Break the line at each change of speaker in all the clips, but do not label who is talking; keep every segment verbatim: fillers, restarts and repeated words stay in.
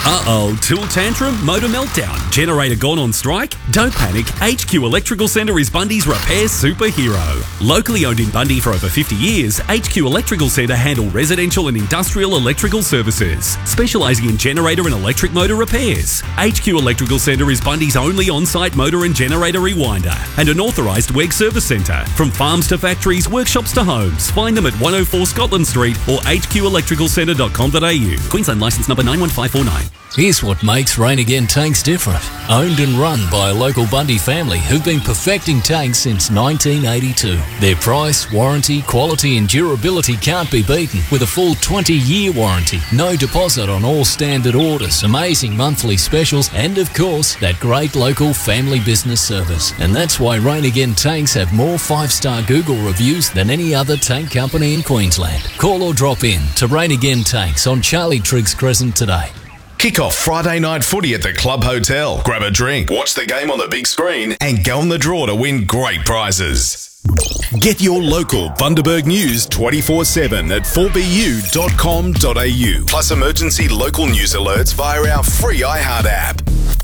Uh-oh, tool tantrum, motor meltdown, generator gone on strike? Don't panic, H Q Electrical Centre is Bundy's repair superhero. Locally owned in Bundy for over fifty years, H Q Electrical Centre handle residential and industrial electrical services, specialising in generator and electric motor repairs. H Q Electrical Centre is Bundy's only on-site motor and generator rewinder and an authorised W E G service centre. From farms to factories, workshops to homes, find them at one oh four Scotland Street or h q electrical centre dot com dot a u. Queensland licence number nine one five four nine.
Here's what makes Rain Again Tanks different. Owned and run by a local Bundy family who've been perfecting tanks since nineteen eighty-two. Their price, warranty, quality and durability can't be beaten with a full twenty-year warranty. No deposit on all standard orders, amazing monthly specials and, of course, that great local family business service. And that's why Rain Again Tanks have more five-star Google reviews than any other tank company in Queensland. Call or drop in to Rain Again Tanks on Charlie Triggs Crescent today.
Kick off Friday night footy at the Club Hotel. Grab a drink, watch the game on the big screen, and go on the draw to win great prizes. Get your local Bundaberg news twenty-four seven at four b u dot com dot a u. Plus emergency local news alerts via our free iHeart app.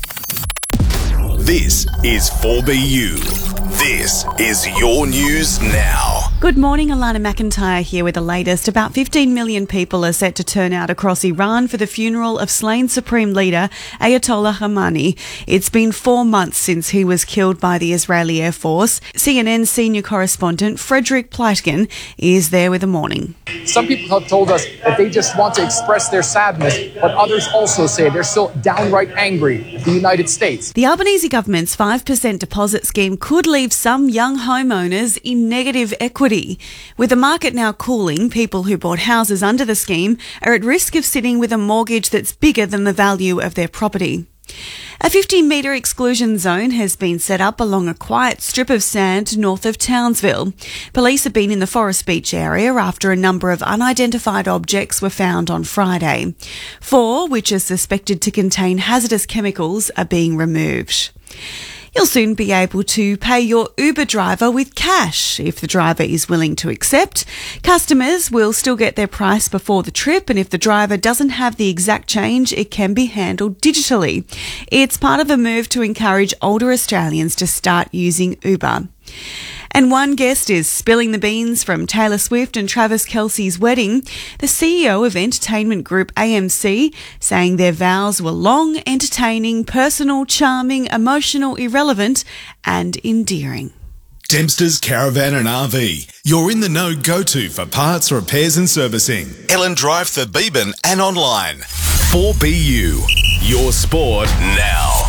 This is four B U. This is your news now.
Good morning, Alana McIntyre here with the latest. About fifteen million people are set to turn out across Iran for the funeral of slain Supreme Leader Ayatollah Khamenei. It's been four months since he was killed by the Israeli Air Force. C N N senior correspondent Frederick Pleitgen is there with the morning.
Some people have told us that they just want to express their sadness, but others also say they're still downright angry at the United States.
The Albanese government's five percent deposit scheme could leave some young homeowners in negative equity. With the market now cooling, people who bought houses under the scheme are at risk of sitting with a mortgage that's bigger than the value of their property. A fifty metre exclusion zone has been set up along a quiet strip of sand north of Townsville. Police have been in the Forest Beach area after a number of unidentified objects were found on Friday. Four, which are suspected to contain hazardous chemicals, are being removed. You'll soon be able to pay your Uber driver with cash if the driver is willing to accept. Customers will still get their price before the trip, and if the driver doesn't have the exact change, it can be handled digitally. It's part of a move to encourage older Australians to start using Uber. And one guest is spilling the beans from Taylor Swift and Travis Kelce's wedding. The C E O of entertainment group A M C saying their vows were long, entertaining, personal, charming, emotional, irrelevant and endearing.
Dempster's Caravan and R V. You're in the know go-to for parts, repairs and servicing. Ellen Drive, Thebeban and online. four B U. Your sport now.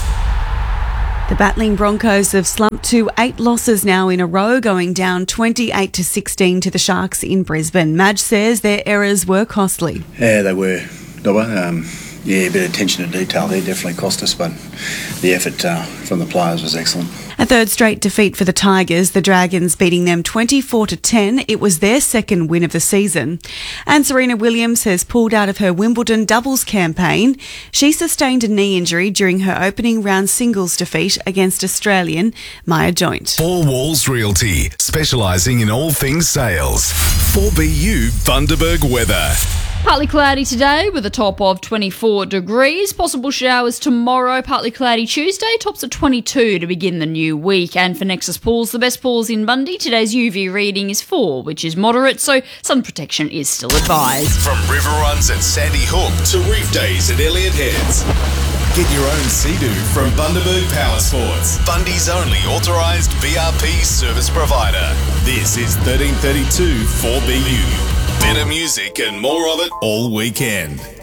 The battling Broncos have slumped to eight losses now in a row, going down twenty-eight to sixteen to the Sharks in Brisbane. Madge says their errors were costly.
Yeah, they were, Dobber. Um, yeah, a bit of attention to detail there definitely cost us, but the effort uh, from the players was excellent.
A third straight defeat for the Tigers, the Dragons beating them twenty-four to ten. It was their second win of the season. And Serena Williams has pulled out of her Wimbledon doubles campaign. She sustained a knee injury during her opening round singles defeat against Australian Maya Joint.
Four Walls Realty, specialising in all things sales. four B U Bundaberg weather.
Partly cloudy today with a top of twenty-four degrees. Possible showers tomorrow. Partly cloudy Tuesday. Tops at twenty-two to begin the new week. And for Nexus Pools, the best pools in Bundy, today's U V reading is four, which is moderate, so sun protection is still advised.
From river runs at Sandy Hook to reef days at Elliott Heads. Get your own Sea-Doo from Bundaberg Power Sports, Bundy's only authorised B R P service provider. This is thirteen thirty-two four B U. Better music and more of it all weekend.